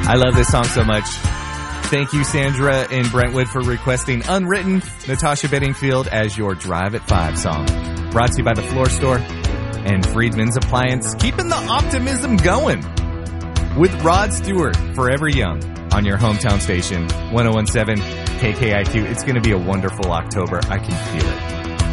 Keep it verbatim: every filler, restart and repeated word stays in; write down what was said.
I love this song so much. Thank you, Sandra in Brentwood, for requesting Unwritten, Natasha Bedingfield as your Drive at five song. Brought to you by The Floor Store and Friedman's Appliance, keeping the optimism going with Rod Stewart, Forever Young, on your hometown station, one oh one seven K K I Q. It's going to be a wonderful October. I can feel it.